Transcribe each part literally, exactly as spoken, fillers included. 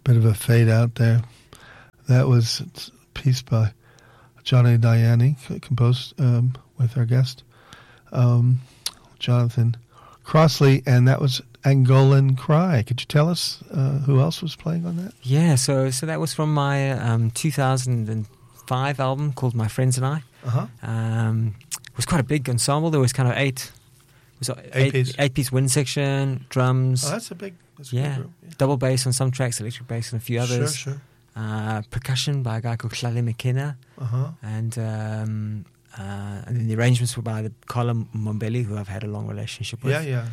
bit of a fade out there. That was a piece by Johnny Diani, composed um, with our guest, um, Jonathan Crossley, and that was Angolan Cry. Could you tell us uh, who else was playing on that? Yeah, so so that was from my um, two thousand five album called My Friends and I. Uh-huh. Um, it was quite a big ensemble. There was kind of eight, it was eight, Eight piece. eight piece wind section, drums. Oh, that's a big, that's a yeah, big group. Yeah, double bass on some tracks, electric bass on a few others. Sure, sure. Uh, percussion by a guy called Tlale McKenna, Uh-huh. and um, uh, and then the arrangements were by the Carla Mombelli, who I've had a long relationship with. Yeah, yeah.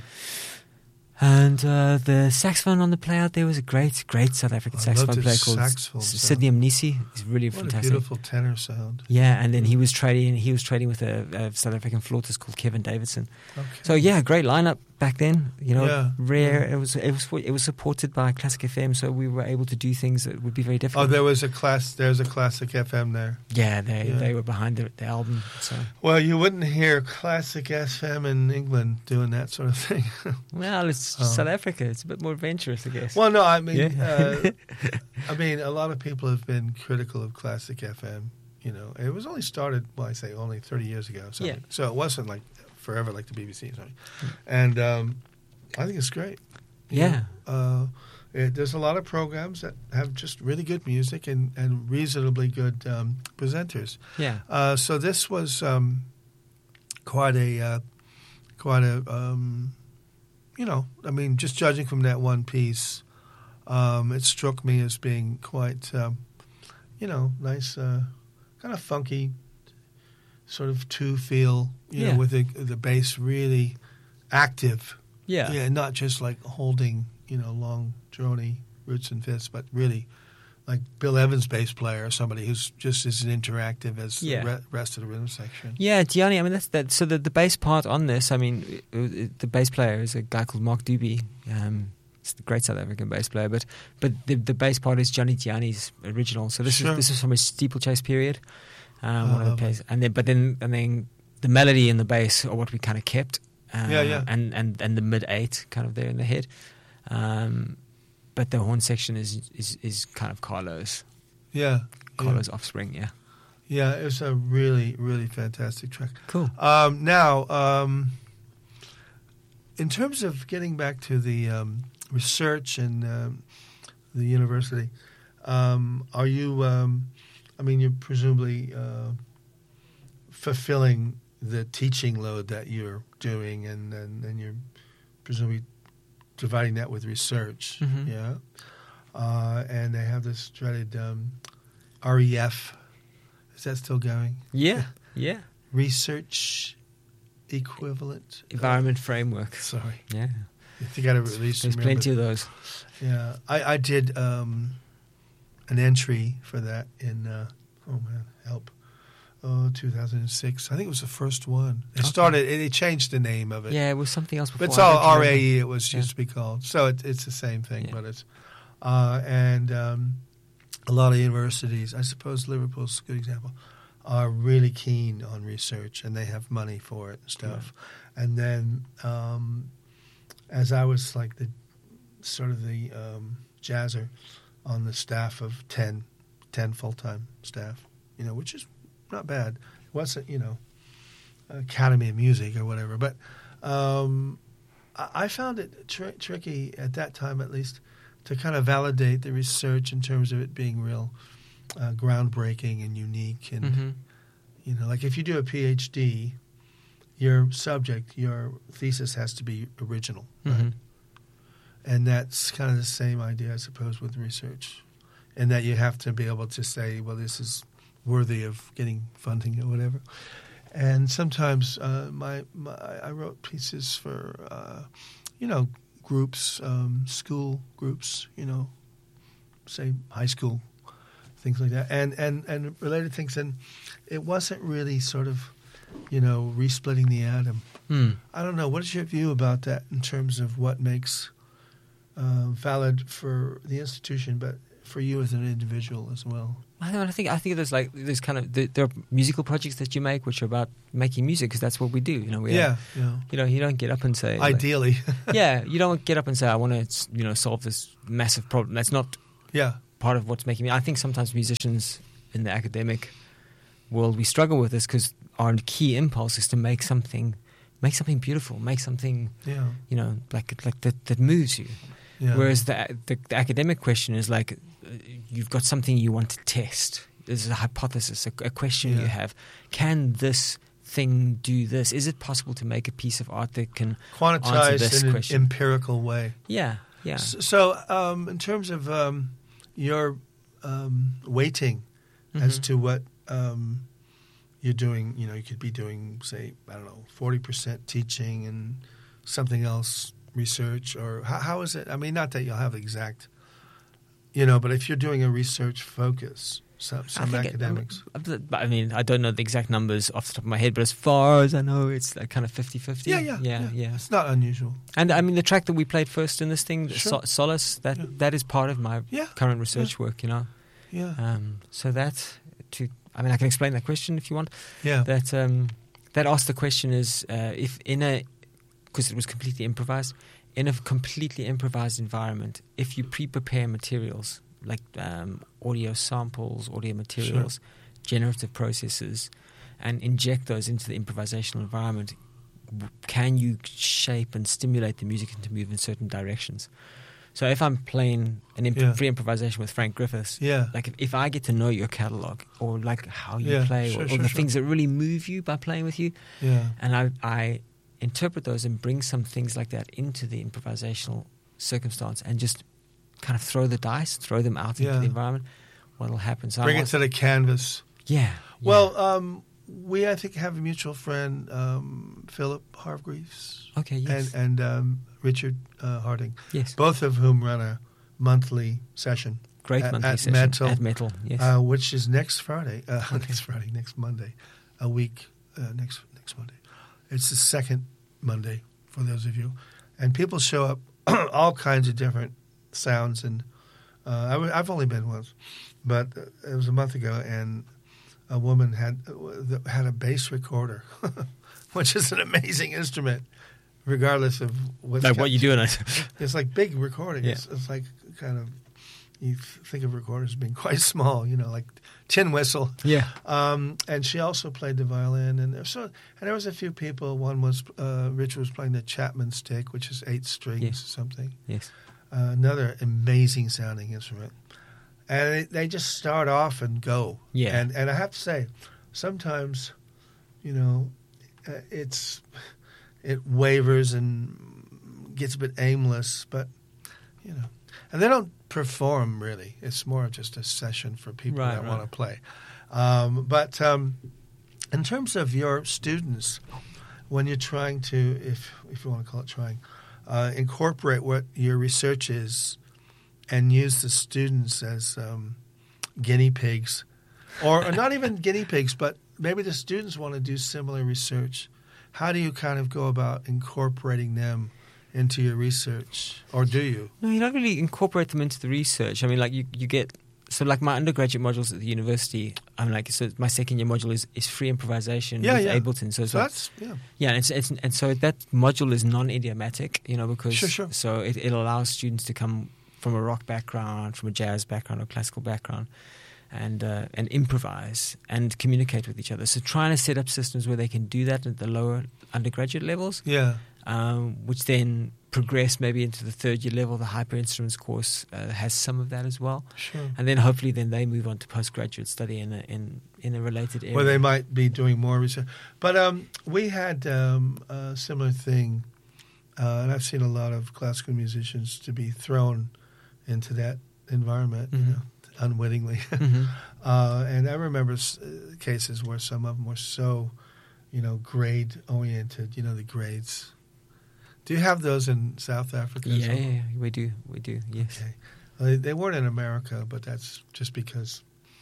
And uh, the saxophone on the play out there was a great, great South African I saxophone loved player his called saxophone S- sound. Sidney Mnisi. He's really What fantastic. a beautiful tenor sound. Yeah, and then he was trading. He was trading with a, a South African flautist called Kevin Davidson. Okay. So yeah, great lineup back then. You know, Yeah, rare. yeah. It was it was it was supported by Classic F M, so we were able to do things that would be very Oh, difficult. there was a class. There's a Classic F M there. yeah, they Yeah. they were behind the, the album. So Well, you wouldn't hear Classic F M in England doing that sort of thing. well, it's Oh. South Africa. It's a bit more adventurous, I guess. Well, no, I mean, Yeah. uh, I mean, a lot of people have been critical of Classic F M. You know, it was only started, well, I say only thirty years ago. So, Yeah. so it wasn't like forever like the B B C. Sorry. And um, I think it's great. You Yeah. know, uh, it, there's a lot of programs that have just really good music and, and reasonably good um, presenters. yeah, Uh, so this was um, quite a, uh, quite a, um, you know, I mean, just judging from that one piece, um, it struck me as being quite, um, you know, nice, uh, kind of funky, sort of two feel, you Yeah. know, with the the bass really active, yeah, yeah, not just like holding, you know, long droney roots and fifths, but really like Bill Evans, bass player, or somebody who's just as interactive as Yeah. the re- rest of the rhythm section. Yeah, Gianni. I mean, that's that. So the the bass part on this. I mean, it, it, the bass player is a guy called Mark Doobie. Um, it's the great South African bass player, but but the the bass part is Johnny Gianni's original. So this Sure. is this is from his steeplechase period. Um, Oh, one of the lovely. plays, and then but then and then the melody and the bass are what we kind of kept. Uh, Yeah, yeah. And and and the mid eight kind of there in the head. Um, but the horn section is is is kind of Carlos Yeah, Carlos Offspring. Yeah. yeah, it was a really, really fantastic track. Cool. Um, now, um, in terms of getting back to the um, research and um, the university, um, are you? Um, I mean, you're presumably uh, fulfilling the teaching load that you're doing, and, and, and you're presumably dividing that with research. Mhm. Yeah, uh, and they have this dreaded um, R E F. Is that still going? Yeah. Yeah. Research equivalent Environment framework. Sorry, Yeah. I think I got to release. There's plenty of those. Yeah, I, I did um, an entry for that in uh, oh man, help, oh two thousand six. I think it was the first one. It Okay. started. It, it changed the name of it. Yeah, it was something else before. But it's I all don't R remember. A E. It was Yeah. used to be called. So it, it's the same thing, Yeah. but it's uh, and um, a lot of universities. I suppose Liverpool's a good example. Are really keen on research and they have money for it and stuff. And then um, as I was like the sort of the um, jazzer on the staff of ten, ten full-time staff, you know, which is not bad. It wasn't, you know, Academy of Music or whatever. But um, I, I found it tr- tricky at that time, at least, to kind of validate the research in terms of it being real uh, groundbreaking and unique. And, Mhm. you know, like if you do a PhD, your subject, your thesis has to be original, right? Mhm. And that's kind of the same idea, I suppose, with research. And that you have to be able to say, well, this is worthy of getting funding or whatever. And sometimes uh, my, my I wrote pieces for, uh, you know, groups, um, school groups, you know, say high school, things like that, and, and, and related things. And it wasn't really sort of, you know, resplitting the atom. Hmm. I don't know. What is your view about that in terms of what makes uh, valid for the institution, but for you as an individual as well? I don't know, I think I think there's like there's kind of there are musical projects that you make which are about making music because that's what we do. You know, we Yeah, have- yeah. you know, you don't get up and say like- Ideally. yeah, you don't get up and say I want to you know solve this massive problem. That's not Yeah. part of what's making me. I think sometimes musicians in the academic world, we struggle with this because our key impulse is to make something, make something beautiful, make something, Yeah. you know, like like that that moves you. Yeah. Whereas the, the the academic question is like, uh, you've got something you want to test. There's a hypothesis, a, a question Yeah. you have. Can this thing do this? Is it possible to make a piece of art that can answer Quantized this in an question? empirical way. Yeah, yeah. S- So, um, in terms of um, your um, weighting as Mhm. to what um, you're doing, you know, you could be doing, say, I don't know, forty percent teaching and something else, research, or how, how is it? I mean, not that you'll have exact, you know, but if you're doing a research focus, some, I some think it- academics. But I mean, I don't know the exact numbers off the top of my head, but as far as I know, it's like kind of fifty-fifty. yeah, yeah, yeah, yeah. It's not unusual. And I mean, the track that we played first in this thing, the Sure. so- Solace, that Yeah. that is part of my Yeah, current research work, you know. yeah, Um, so that to, I mean, I can explain that question if you want. yeah. That um, that asked the question is uh, if in a, because it was completely improvised, in a completely improvised environment, if you pre-prepare materials like um, audio samples, audio materials, generative processes, and inject those into the improvisational environment, w- can you shape and stimulate the music to move in certain directions? So if I'm playing an imp- Yeah. free improvisation with Frank Griffiths, Yeah, like if, if I get to know your catalog or like how you Yeah, play sure, or, or sure, the sure. things that really move you by playing with you, yeah, and I, I interpret those and bring some things like that into the improvisational circumstance and just kind of throw the dice, throw them out into Yeah. the environment, what'll happen? So bring I'm it to the canvas. yeah, yeah. Well, um, we I think have a mutual friend, um, Philip Hargreaves, okay, yes, and and um, Richard uh, Harding, yes, both of whom run a monthly session, great at- monthly at session Metal, at Metal, yes, uh, which is next Friday. Uh, Okay. Next Friday, next Monday, a week uh, next next Monday. It's the second Monday for those of you, and people show up, all kinds of different sounds, and uh, I w- I've only been once, but uh, it was a month ago, and a woman had uh, had a bass recorder, which is an amazing instrument, regardless of what's like kept- what you doing? it? It's like big recording. Yeah. It's, it's like kind of you th- think of recorders being quite small, you know, like tin whistle. yeah, Um, and she also played the violin, and there, so and there was a few people. One was uh, Richard was playing the Chapman stick, which is eight strings Yeah. or something. yes, Uh, another amazing sounding instrument, and they, they just start off and go. Yeah. And and I have to say, sometimes, you know, uh, it's it wavers and gets a bit aimless, but you know, and they don't perform really. It's more of just a session for people Right, that right. want to play. Um, but um, in terms of your students, when you're trying to, if if you want to call it trying, uh, incorporate what your research is and use the students as um, guinea pigs, or, or not even guinea pigs, but maybe the students want to do similar research. How do you kind of go about incorporating them into your research, or do you? no, you don't really incorporate them into the research. I mean, like you, you get so like my undergraduate modules at the university. I'm like so my second year module is, is free improvisation Yeah, with yeah. Ableton. So, it's So like, that's yeah, yeah, and it's, it's and so that module is non-idiomatic, you know, because Sure, sure. so it, it allows students to come from a rock background, from a jazz background, or classical background, and uh, and improvise and communicate with each other. So trying to set up systems where they can do that at the lower undergraduate levels, yeah, um, which then progress maybe into the third year level. The hyper instruments course uh, has some of that as well, sure. and then hopefully then they move on to postgraduate study in a, in in a related area. Where they might be doing more research. But um, we had um, a similar thing, uh, and I've seen a lot of classical musicians to be thrown into that environment, you Mhm. know, unwittingly. Mhm. uh, and I remember s- uh, cases where some of them were so, you know, grade oriented. You know, the grades. Do you have those in South Africa? as Yeah, well? yeah, yeah, we do, we do, yes. Okay. Well, they, they weren't in America, but that's just because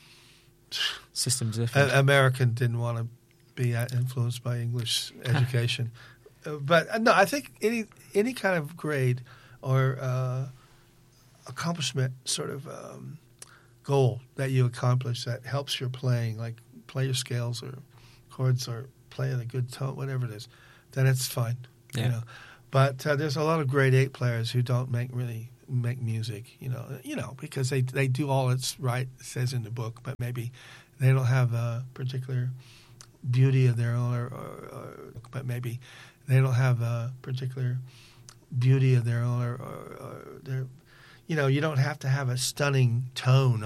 Systems different. A- American didn't want to be uh, influenced by English education. Uh, but uh, no, I think any any kind of grade or uh, accomplishment sort of um, goal that you accomplish that helps your playing, like play your scales or chords or play in a good tone, whatever it is, then it's fine. Yeah. You know. But uh, there's a lot of grade eight players who don't make really make music, you know, you know, because they they do all it's right it says in the book, but maybe they don't have a particular beauty of their own, or, or, or but maybe they don't have a particular beauty of their own, or, or, or they're, you know, you don't have to have a stunning tone